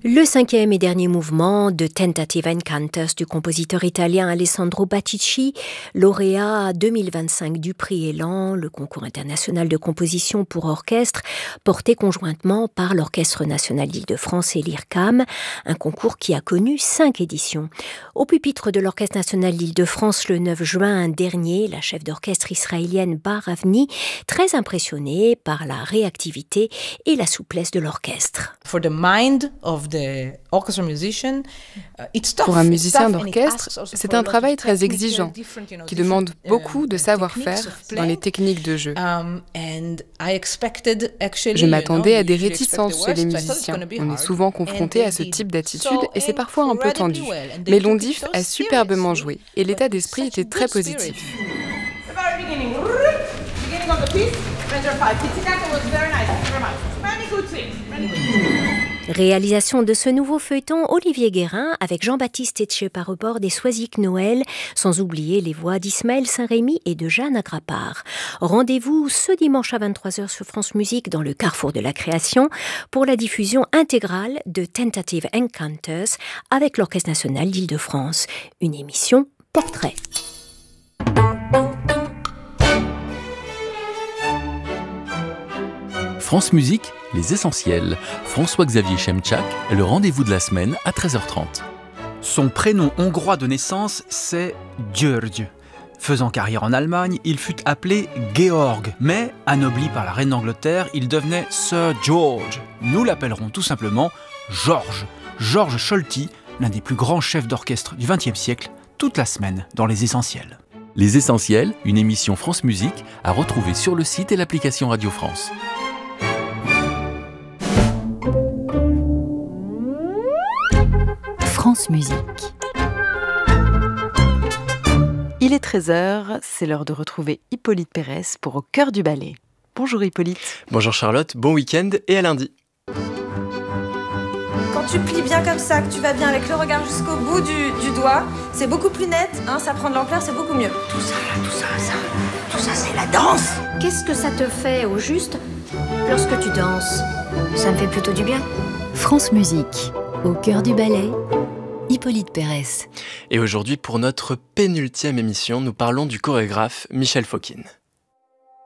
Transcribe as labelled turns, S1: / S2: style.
S1: Le cinquième et dernier mouvement de Tentative and Cantus du compositeur italien Alessandro Bacicci, lauréat 2025 du prix Élan, le concours international de composition pour orchestre, porté conjointement par l'Orchestre national d'Île-de-France et l'IRCAM, un concours qui a connu 5 éditions. Au pupitre de l'Orchestre national d'Île-de-France le 9 juin dernier, la chef d'orchestre israélienne Bar Avni, très impressionnée par la réactivité et la souplesse de l'orchestre.
S2: Pour un musicien d'orchestre, c'est un travail très exigeant, qui demande beaucoup de savoir-faire dans les techniques de jeu. Je m'attendais à des réticences chez les musiciens. On est souvent confronté à ce type d'attitude et c'est parfois un peu tendu. Mais l'Ondif a superbement joué et l'état d'esprit était très positif.
S1: Réalisation de ce nouveau feuilleton, Olivier Guérin avec Jean-Baptiste Etcheparrebord et Soisic Noël, sans oublier les voix d'Ismaël Saint-Rémy et de Jeanne Agrapar. Rendez-vous ce dimanche à 23h sur France Musique dans le Carrefour de la Création pour la diffusion intégrale de Tentative and Cantus avec l'Orchestre national d'Île-de-France. Une émission portrait.
S3: France Musique, les essentiels. François-Xavier Chemchak, le rendez-vous de la semaine à 13h30.
S4: Son prénom hongrois de naissance, c'est György. Faisant carrière en Allemagne, il fut appelé Georg, mais anobli par la reine d'Angleterre, il devenait Sir George. Nous l'appellerons tout simplement Georges. Georges Scholti, l'un des plus grands chefs d'orchestre du XXe siècle, toute la semaine dans Les Essentiels.
S3: Les Essentiels, une émission France Musique à retrouver sur le site et l'application Radio France.
S5: France Musique. Il est 13h, c'est l'heure de retrouver Hippolyte Pérès pour Au cœur du ballet. Bonjour Hippolyte.
S6: Bonjour Charlotte, bon week-end et à lundi.
S7: Quand tu plies bien comme ça, que tu vas bien avec le regard jusqu'au bout du doigt, c'est beaucoup plus net, ça prend de l'ampleur, c'est beaucoup mieux.
S8: Tout ça, c'est la danse.
S9: Qu'est-ce que ça te fait au juste lorsque tu danses? Ça me fait plutôt du bien.
S5: France Musique, Au cœur du ballet, Hippolyte Pérès.
S6: Et aujourd'hui, pour notre pénultième émission, nous parlons du chorégraphe Michel Fokine.